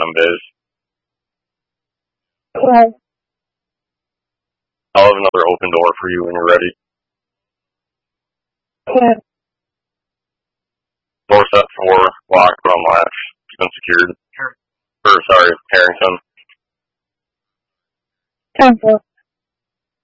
Biz. Okay. I'll have another open door for you when you're ready. Okay. Door set 4, locked but unlatched. It's been secured. Harrington. 10-4.